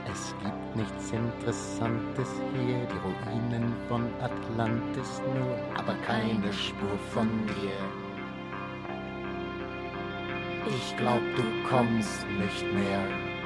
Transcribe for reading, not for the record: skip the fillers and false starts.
Es gibt nichts Interessantes hier, die Ruinen von Atlantis nur, aber keine Spur von dir. Ich glaub, du kommst nicht mehr.